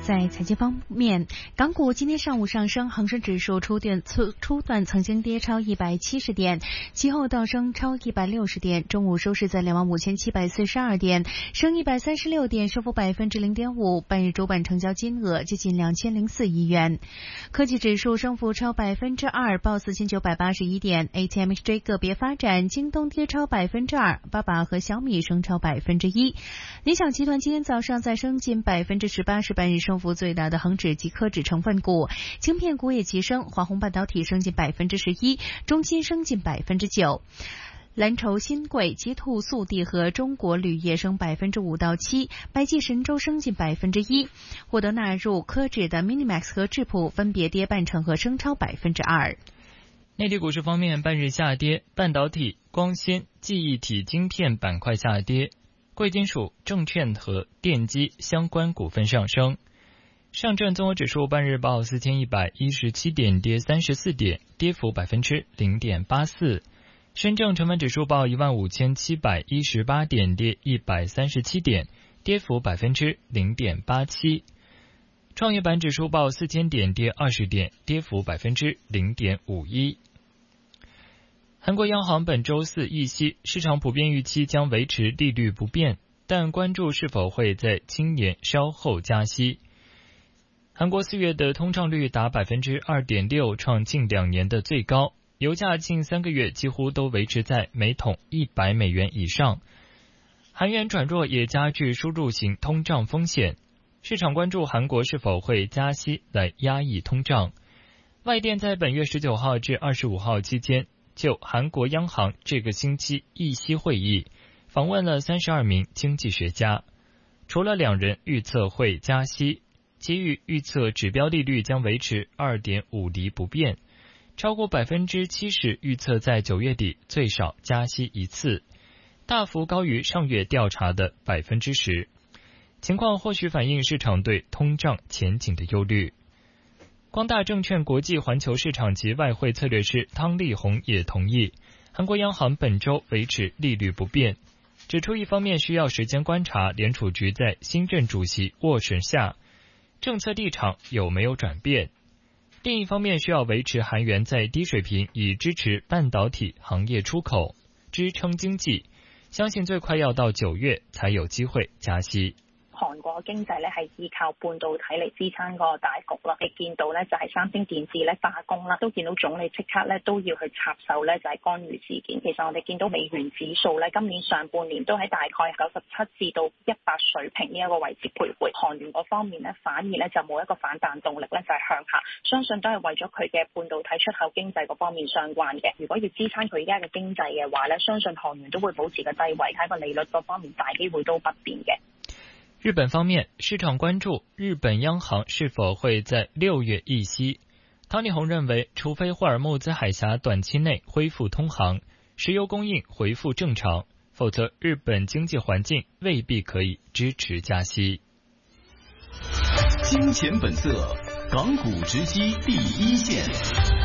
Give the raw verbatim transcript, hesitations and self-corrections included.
在财经方面，港股今天上午上升，恒生指数初段初段曾经跌超一百七十点，其后倒升超一百六十点，中午收市在两万五千七百四十二点，升一百三十六点，升幅百分之零点五。半日主板成交金额接近两千零四亿元。科技指数升幅超百分之二，报四千九百八十一点。A T M X J 个别发展，京东跌超百分之二，爸爸和小米升超百分之一。理想集团今天早上再升近百分之十八，是半日升幅最大的恒指及科指成分股。晶片股也急升，华虹半导体升近百分之十一，中芯升近百分之九。蓝筹新贵、极兔速递和中国铝业升百分之五到七，百济神州升近百分之一。获得纳入科指的 Minimax 和智普分别跌半成和升超百分之二。 内地股市方面，半日下跌，半导体、光纤、记忆体晶片板块下跌，贵金属、证券和电机相关股份上升。上证综合指数半日报四千一百一十七点，跌三十四点，跌幅百分之零点八四。深证成分指数报一万五千七百一十八点，跌一百三十七点，跌幅百分之零点八七。创业板指数报四千点，跌二十点，跌幅百分之零点五一。韩国央行本周四议息，市场普遍预期将维持利率不变，但关注是否会在今年稍后加息。韩国四月的通胀率达百分之二点六，创近两年的最高。油价近三个月几乎都维持在每桶一百美元以上，韩元转弱也加剧输入型通胀风险。市场关注韩国是否会加息来压抑通胀。外电在本月十九号至二十五号期间，就韩国央行这个星期议息会议访问了三十二名经济学家，除了两人预测会加息，其余预测指标利率将维持 二点五 厘不变。超过 百分之七十 预测在九月底最少加息一次，大幅高于上月调查的 百分之十。 情况或许反映市场对通胀前景的忧虑。光大证券国际环球市场及外汇策略师汤立宏也同意韩国央行本周维持利率不变，指出一方面需要时间观察联储局在新任主席斡旋下政策立场有没有转变，另一方面需要维持韩元在低水平，以支持半导体行业出口，支撑經濟。相信最快要到九月才有機會加息。 韓國經濟咧係依靠半導體嚟支撐個大局啦。你見到咧就係三星電子咧罷工啦，都見到總理即刻咧都要去插手咧就係干預事件。其實我哋見到美元指數咧今年上半年都喺大概九十七至到一百水平呢一個位置徘徊。韓元嗰方面咧反而咧就冇一個反彈動力咧就係向下，相信都係為咗佢嘅半導體出口經濟嗰方面相關嘅。如果要支撐佢而家嘅經濟嘅話咧，相信韓元都會保持個低位，喺個利率嗰方面大機會都不變嘅。 日本方面，市場關注日本央行是否會在六月議息。湯立宏認為，除非霍爾木茲海峽短期內恢復通航，石油供應恢復正常，否則日本經濟環境未必可以支持加息。 金錢本色，港股直擊第一線。